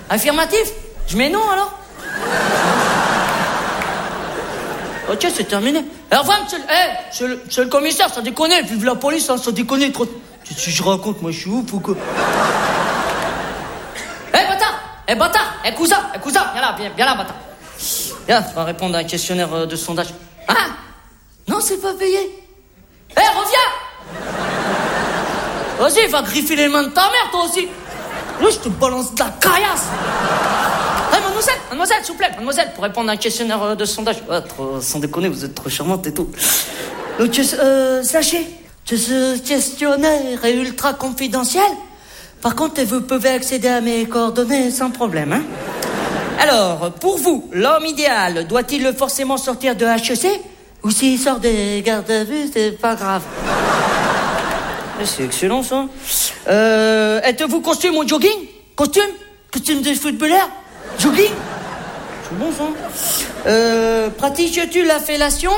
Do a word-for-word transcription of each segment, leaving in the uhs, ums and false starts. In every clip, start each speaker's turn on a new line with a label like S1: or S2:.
S1: Affirmatif? Je mets non, alors? Ok, c'est terminé. Alors, voilà, monsieur, hey, monsieur, le, monsieur le commissaire, ça déconne. Vive la police, hein, ça déconne trop. Si je raconte, moi, je suis ouf ou quoi? Hé, hey, bâtard! Hé, hey, bâtard! Hé, hey, cousin! Hé, hey, cousin! Viens là, viens, viens là, bâtard. Viens, on va répondre à un questionnaire de sondage. Hein? Non, c'est pas payé. Hé, hey, reviens! Vas-y, va griffer les mains de ta mère, toi aussi. Oui, je te balance de la caillasse. Hey, mademoiselle, mademoiselle, s'il vous plaît, mademoiselle, pour répondre à un questionnaire de sondage. Ouais, trop, sans déconner, vous êtes trop charmante et tout. Donc, euh, sachez que ce questionnaire est ultra confidentiel. Par contre, vous pouvez accéder à mes coordonnées sans problème, hein. Alors, pour vous, l'homme idéal, doit-il forcément sortir de H E C? Ou s'il sort des gardes à vue, c'est pas grave. C'est excellent, ça. Euh, êtes-vous costume ou jogging? Costume? Costume de footballeur? Jogging? C'est bon, ça. Euh, pratiques-tu la fellation?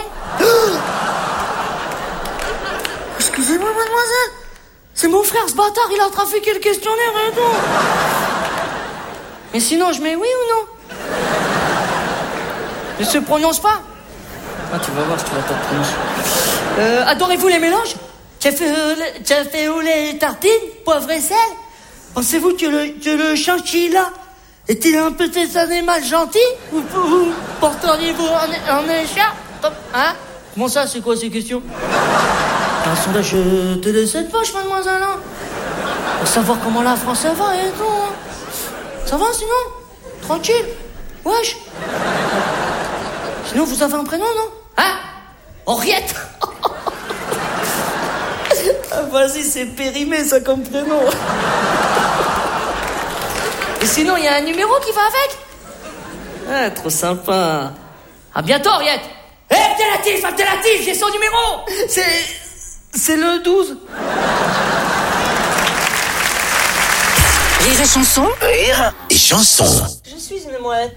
S1: Excusez-moi, mademoiselle. C'est mon frère, ce bâtard, il a trafiqué le questionnaire et tout. Mais sinon, je mets oui ou non? Ne se prononce pas. Ah, tu vas voir si tu vas pas te prononcer. Euh, adorez-vous les mélanges? Café au lait et tartines, poivre et sel? Pensez-vous que le, que le chinchilla est-il un petit animal gentil? Ou, ou porteriez-vous en, en écharpe? Hein? Comment ça, c'est quoi ces questions? Un sondage de cette poche, mademoiselle, hein? Pour savoir comment la France va et tout, hein? Ça va, sinon? Tranquille? Wesh? Sinon, vous avez un prénom, non? Hein? Henriette? Ah, vas-y, c'est périmé, ça, comme prénom. Et sinon, il y a un numéro qui va avec? Ah, trop sympa. À bientôt, Henriette. Hé, hey, alternatif, alternatif, j'ai son numéro. C'est... c'est le douze.
S2: Rire et chanson.
S3: Rire et chanson.
S4: Je suis une mouette.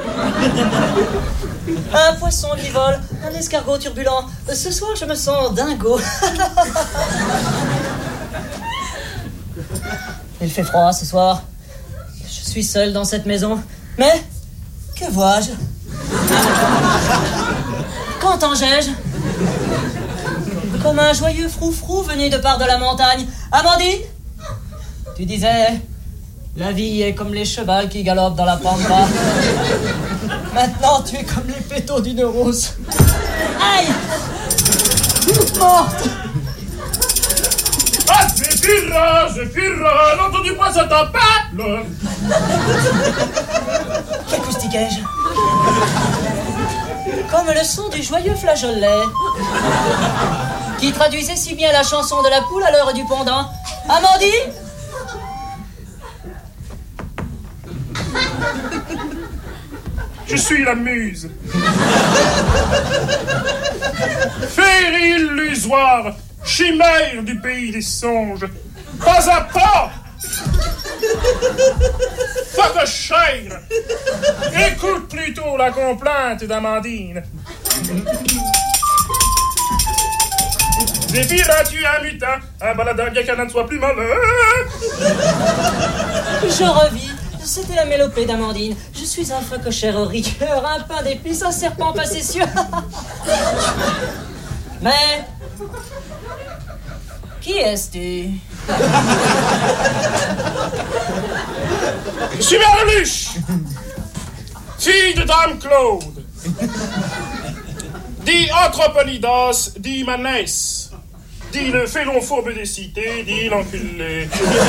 S4: Un poisson qui vole, un escargot turbulent. Ce soir, je me sens dingo. Il fait froid ce soir. Je suis seul dans cette maison. Mais, que vois-je? Qu'entends-je? Comme un joyeux froufrou venu de part de la montagne. Amandine, tu disais, la vie est comme les chevals qui galopent dans la pampa. Maintenant, tu es comme les pétaux d'une rose. Aïe! Morte!
S5: Ah, Zéphyra, Zéphyra, l'entends-tu-moi, ça t'appelle?
S4: Qu'acoustiquais-je? Comme le son du joyeux flageolet, qui traduisait si bien la chanson de la poule à l'heure du pendant. Amandine?
S5: Je suis la muse. Féerie illusoire, chimère du pays des songes, pas à pas. Photochère, écoute plutôt la complainte d'Amandine. Zéphyra, tu es un mutin, un baladin bien qu'un ne soit plus malin.
S4: Je revis. C'était la mélopée d'Amandine. Je suis un phocochère au rigueur, un pain d'épices, un serpent facétieux. Mais... qui es-tu?
S5: Je suis Merluche, fille de Dame Claude. Dit Anthroponidas, dit Manès, dit le félon fourbe des cités, dit l'enculé.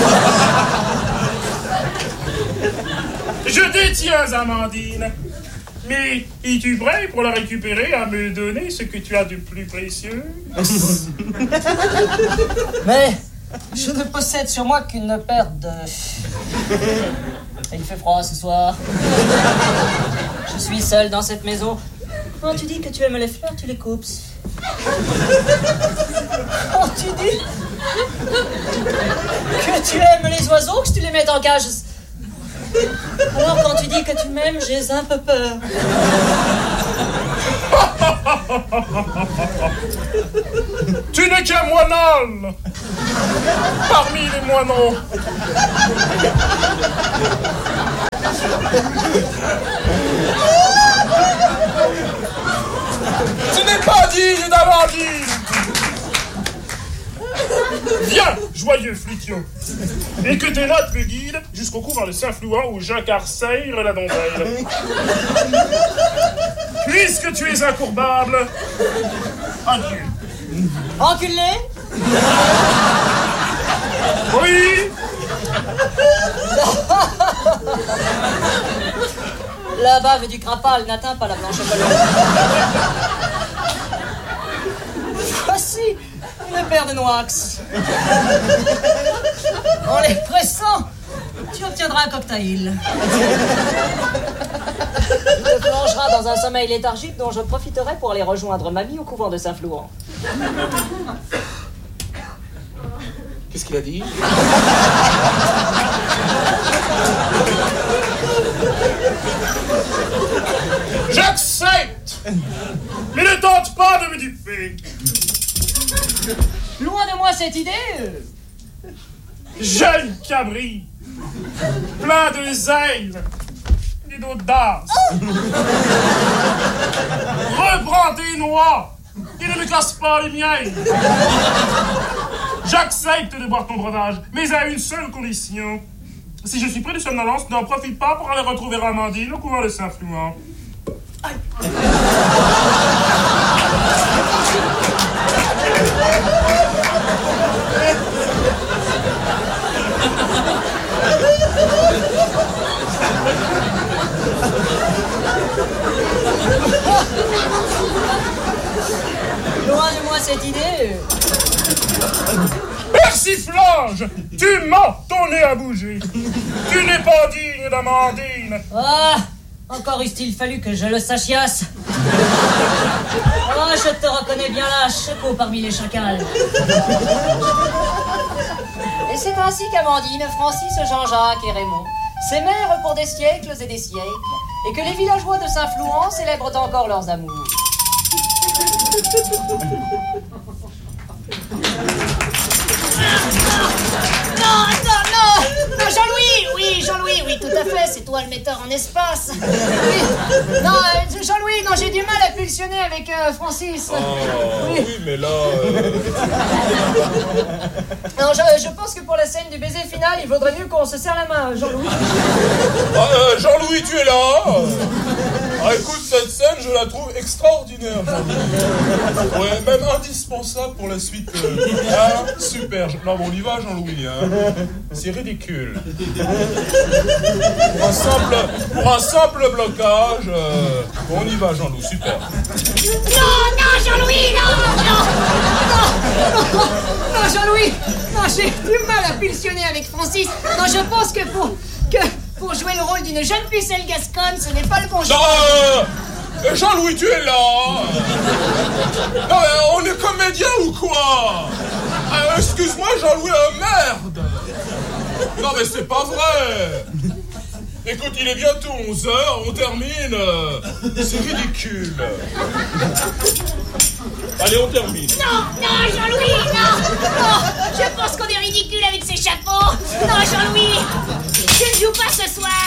S5: Je détiens Amandine, mais es-tu prêt pour la récupérer à me donner ce que tu as de plus précieux?
S4: Mais je ne possède sur moi qu'une paire de... Il fait froid ce soir. Je suis seul dans cette maison. Quand tu dis que tu aimes les fleurs, tu les coupes. Quand tu dis que tu aimes les oiseaux, que tu les mets en cage. Alors quand tu dis que tu m'aimes, j'ai un peu peur.
S5: Tu n'es qu'un moinol parmi les moineaux. Ce n'est pas digne d'Amandine. Viens, joyeux Flutio, et que tes notes me guident jusqu'au couvent de Saint-Flouan où j'incarcère la dentelle. Puisque tu es incourbable, adieu.
S4: Enculé?
S5: Oui.
S4: La bave du crapal n'atteint pas la blanche colonne. Voici une paire de Noix. En les pressant, tu obtiendras un cocktail. Tu te plongeras dans un sommeil léthargique dont je profiterai pour aller rejoindre mamie au couvent de Saint-Flouan.
S5: Qu'est-ce qu'il a dit? J'accepte! Mais ne tente pas de me duper!
S4: Loin de moi cette idée.
S5: Jeune cabri, plein de zèle et d'audace. Reprends tes noix et ne me casse pas les miennes. J'accepte de boire ton breuvage, mais à une seule condition. Si je suis pris de somnolence, n'en profite pas pour aller retrouver Amandine au couvent de Saint-Flouan.
S4: Loin de moi cette idée.
S5: Persiflage! Tu mens, ton nez a bougé. Tu n'es pas digne d'Amandine.
S4: Ah, encore eût-il fallu que je le sachiasse. Oh, je te reconnais bien là, Chaco parmi les chacals. Et c'est ainsi qu'Amandine, Francis, Jean-Jacques et Raymond s'aimèrent pour des siècles et des siècles, et que les villageois de Saint-Flouan célèbrent encore leurs amours. Non, attends, non, non, Jean-Louis, oui, Jean-Louis, oui, tout à fait, c'est toi le metteur en espace. Oui. Non, euh, Jean-Louis, non, j'ai du mal à pulsionner avec euh, Francis.
S3: Oh,
S4: oui.
S3: oui, mais là... Euh...
S4: Non, je, je pense que pour la scène du baiser final, il vaudrait mieux qu'on se serre la main, Jean-Louis.
S3: Ah, euh, Jean-Louis, tu es là? Ah, écoute, cette scène, je la trouve extraordinaire. Ouais, même indispensable pour la suite. Euh... Ah, super. Non, bon, on y va, Jean-Louis. Hein. C'est ridicule. Pour un simple, pour un simple blocage, euh... bon, on y va, Jean-Louis, super.
S4: Non, non, Jean-Louis, non, non, non, non, non, Jean-Louis, non, j'ai du mal à pulsionner avec Francis. Non, je pense que pour, que pour jouer le rôle d'une jeune pucelle gasconne, ce n'est pas le bon choix.
S3: Non, euh, Jean-Louis, tu es là. Non, mais on est comédien ou quoi? euh, Excuse-moi, Jean-Louis, euh, merde. Non, mais c'est pas vrai. Écoute, il est bientôt onze heures, on termine. C'est ridicule. Allez, on termine.
S6: Non, non, Jean-Louis, non, non. Je pense qu'on est ridicule avec ces chapeaux. Non, Jean-Louis, je ne joue pas ce soir.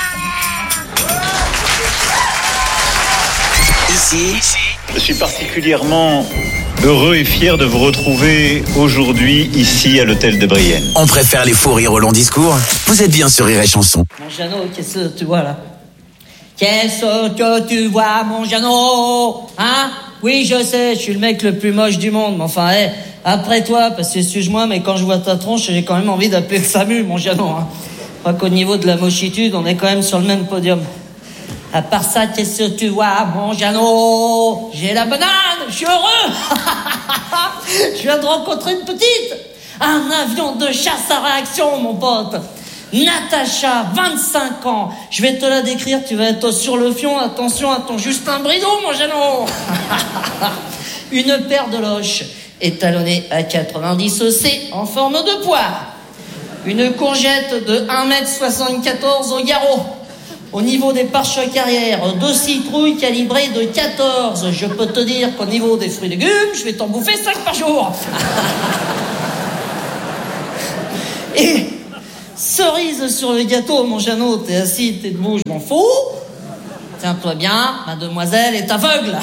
S7: Ici, je suis particulièrement heureux et fier de vous retrouver aujourd'hui ici à l'hôtel de Brienne.
S8: On préfère les faux rires au long discours. Vous êtes bien sur Rire et Chanson.
S4: Mon Jeannot, qu'est-ce que tu vois là? Qu'est-ce que tu vois, mon Jeannot? Hein? Oui, je sais, je suis le mec le plus moche du monde, mais enfin, hé, hey, après toi, parce que excuse-moi, mais quand je vois ta tronche, j'ai quand même envie d'appeler le SAMU, mon Jeannot. Hein. Je crois qu'au niveau de la mochitude, on est quand même sur le même podium. À part ça, qu'est-ce que tu vois, mon Jeannot? J'ai la banane, je suis heureux. Je viens de rencontrer une petite. Un avion de chasse à réaction, mon pote. Natacha, vingt-cinq ans. Je vais te la décrire, tu vas être sur le fion. Attention à ton Justin Bridou, mon Jeannot. Une paire de loches étalonnée à quatre-vingt-dix C en forme de poire. Une courgette de un mètre soixante-quatorze au garrot. Au niveau des pare-chocs arrière, deux citrouilles calibrées de quatorze. Je peux te dire qu'au niveau des fruits et légumes, je vais t'en bouffer cinq par jour. Et ce
S1: cerise sur le gâteau, mon Jeannot. T'es assis, t'es debout, je m'en fous. Tiens-toi bien, mademoiselle est aveugle.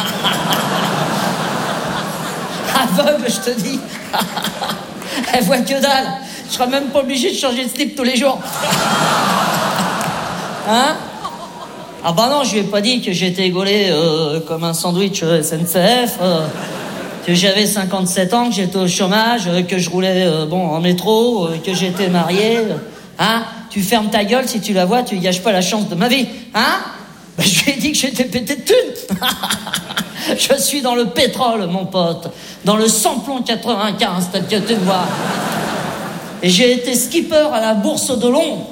S1: Aveugle, je te dis. Elle voit que dalle. Je serai même pas obligé de changer de slip tous les jours. Hein? Ah bah non, je lui ai pas dit que j'étais gaulé euh, comme un sandwich euh, S N C F, euh, que j'avais cinquante-sept ans, que j'étais au chômage, euh, que je roulais euh, bon en métro, euh, que j'étais marié. Euh, hein? Tu fermes ta gueule, si tu la vois, tu gâches pas la chance de ma vie. Hein? Bah, je lui ai dit que j'étais pété de thunes. Je suis dans le pétrole, mon pote. Dans le samplon quatre-vingt-quinze, tel que tu le vois. Et j'ai été skipper à la bourse de Londres.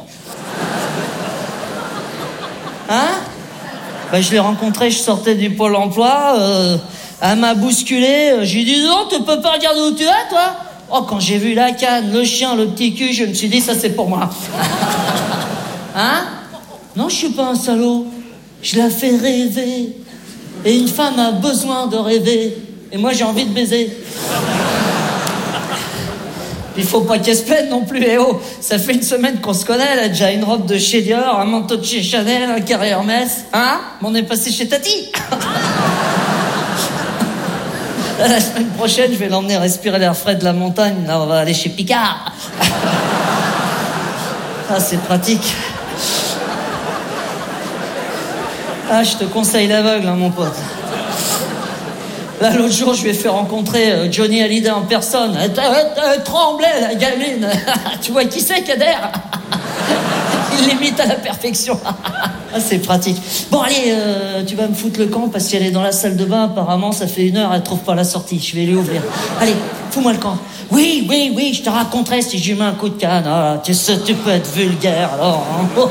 S1: Hein? Ben, je l'ai rencontrée, je sortais du Pôle emploi. Euh, elle m'a bousculé. J'ai dit non, tu peux pas regarder où tu es, toi? Oh, quand j'ai vu la canne, le chien, le petit cul, je me suis dit, ça c'est pour moi. Hein? Non, je suis pas un salaud. Je la fais rêver. Et une femme a besoin de rêver. Et moi, j'ai envie de baiser. Il faut pas qu'elle se plaigne non plus. Eh oh, ça fait une semaine qu'on se connaît. Elle a déjà une robe de chez Dior, un manteau de chez Chanel, un carré Hermès. Hein? Mais on est passé chez Tati. La semaine prochaine, je vais l'emmener respirer l'air frais de la montagne. Là, on va aller chez Picard. Ah, c'est pratique. Ah, je te conseille l'aveugle, hein, mon pote. Là, l'autre jour, je lui ai fait rencontrer euh, Johnny Hallyday en personne. Elle, elle, elle tremblait, la gamine. Tu vois qui c'est, Kader? Il l'imite à la perfection. Ah, c'est pratique. Bon, allez, euh, tu vas me foutre le camp parce qu'elle est dans la salle de bain. Apparemment, ça fait une heure, elle trouve pas la sortie. Je vais lui ouvrir. Allez, fous-moi le camp. Oui, oui, oui, je te raconterai si je lui mets un coup de canne. Ah, tu sais, tu peux être vulgaire, alors.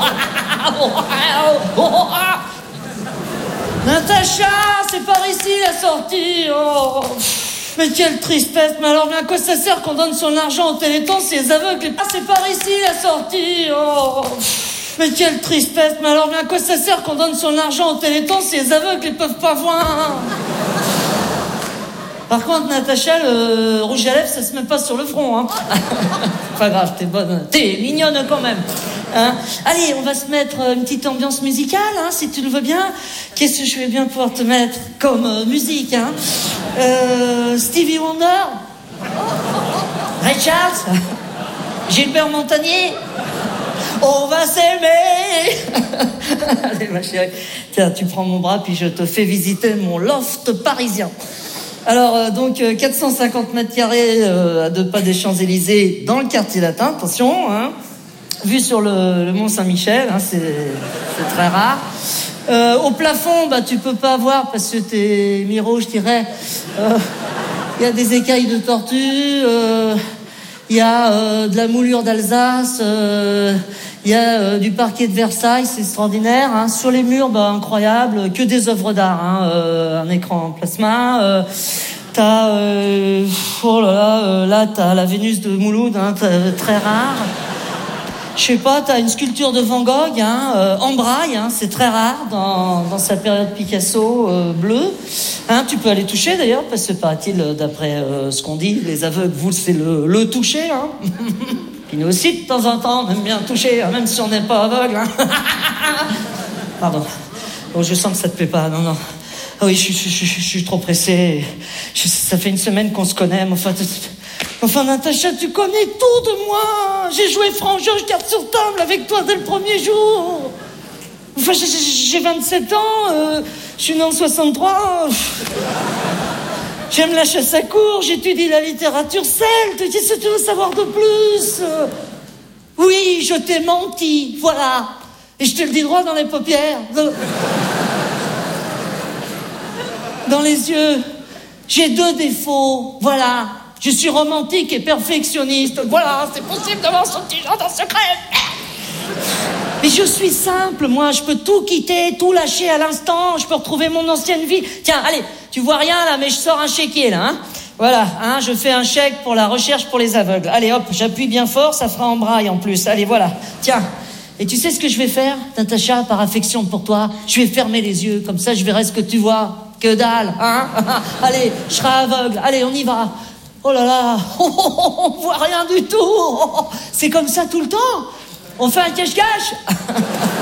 S1: Hein. Natacha, c'est par ici la sortie. Oh. Mais quelle tristesse. Mais alors, bien à quoi ça sert qu'on donne son argent au Téléthon si les aveugles... Ah, c'est par ici la sortie. Oh. Mais quelle tristesse. Mais alors, bien à quoi ça sert qu'on donne son argent au Téléthon si les aveugles ne peuvent pas voir? Par contre, Natacha, le rouge à lèvres, ça se met pas sur le front. Hein. Pas grave, t'es bonne. T'es mignonne quand même. Hein? Allez, on va se mettre une petite ambiance musicale, hein, si tu le veux bien. Qu'est-ce que je vais bien pouvoir te mettre comme euh, musique, hein? euh, Stevie Wonder, Ray Charles, Gilbert Montagnier. On va s'aimer. Allez, ma chérie, tiens, tu prends mon bras puis je te fais visiter mon loft parisien. Alors, euh, donc, euh, quatre cent cinquante mètres carrés euh, à deux pas des Champs-Élysées dans le quartier latin, attention, hein. Vue sur le, le Mont Saint-Michel, hein, c'est, c'est très rare. Euh, au plafond, bah, tu peux pas voir parce que t'es Miro, je dirais. Il euh, y a des écailles de tortue, il euh, y a euh, de la moulure d'Alsace, il euh, y a euh, du parquet de Versailles, c'est extraordinaire. Hein. Sur les murs, bah, incroyable, que des œuvres d'art, hein, euh, un écran en plasma. Euh, t'as, euh, oh là là, euh, là t'as la Vénus de Mouloud, hein, très rare. Je sais pas, t'as une sculpture de Van Gogh, hein, euh, en braille, hein, c'est très rare dans, dans sa période Picasso euh, bleue. Hein, tu peux aller toucher d'ailleurs, parce que paraît-il, d'après euh, ce qu'on dit, les aveugles, vous, c'est le, le toucher. Hein. Puis nous aussi, de temps en temps, on aime bien toucher, hein, même si on n'est pas aveugle. Hein. Pardon. Oh, je sens que ça te plaît pas, non, non. Oh oui, je, je, je, je, je suis trop pressé. Je, ça fait une semaine qu'on se connaît, mais enfin... Enfin, Natacha, tu connais tout de moi. J'ai joué franc-jeu, carte sur table avec toi dès le premier jour. Enfin, j'ai, j'ai vingt-sept ans, euh, je suis né en soixante-trois. J'aime la chasse à courre, j'étudie la littérature celte. Qu'est-ce que tu veux savoir de plus? Oui, je t'ai menti, voilà. Et je te le dis droit dans les paupières. Dans les yeux. J'ai deux défauts, voilà. Je suis romantique et perfectionniste. Voilà, c'est possible d'avoir son petit genre en secret. Mais je suis simple, moi. Je peux tout quitter, tout lâcher à l'instant. Je peux retrouver mon ancienne vie. Tiens, allez, tu vois rien là, mais je sors un chéquier là. Hein. Voilà, hein, je fais un chèque pour la recherche pour les aveugles. Allez, hop, j'appuie bien fort, ça fera en braille en plus. Allez, voilà, tiens. Et tu sais ce que je vais faire, Natacha, par affection pour toi? Je vais fermer les yeux, comme ça je verrai ce que tu vois. Que dalle, hein. Allez, je serai aveugle. Allez, on y va. Oh là là, oh, oh, oh, on voit rien du tout. Oh, oh, c'est comme ça tout le temps. On fait un cache-cache.